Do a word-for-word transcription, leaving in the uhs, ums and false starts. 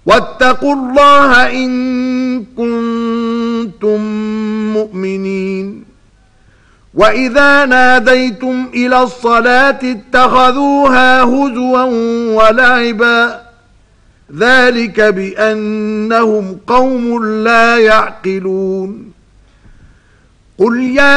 واتقوا الله إن كنتم مؤمنين وإذا ناديتم إلى الصلاة اتخذوها هزوا ولعبا ذلك بأنهم قوم لا يعقلون قل يا